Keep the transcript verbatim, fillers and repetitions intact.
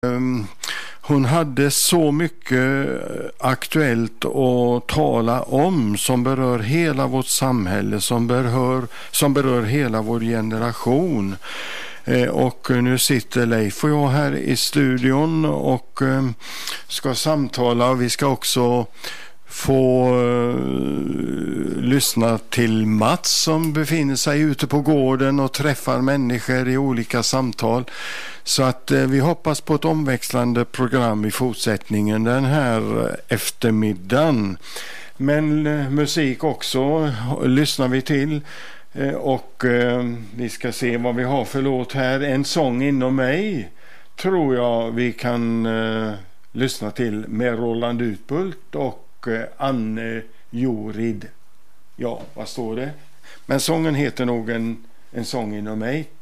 Hon hade så mycket aktuellt att tala om som berör hela vårt samhälle, som berör, som berör hela vår generation. Och nu sitter Leif och jag här i studion och ska samtala, och vi ska också få uh, lyssna till Mats som befinner sig ute på gården och träffar människor i olika samtal. Så att uh, vi hoppas på ett omväxlande program i fortsättningen den här eftermiddagen. Men uh, musik också uh, lyssnar vi till. Uh, och uh, vi ska se vad vi har för låt här. En sång inom mig tror jag vi kan uh, lyssna till med Roland Utbult och Anne Jorid. Ja, vad står det? Men sången heter nog en, en sång inom mig.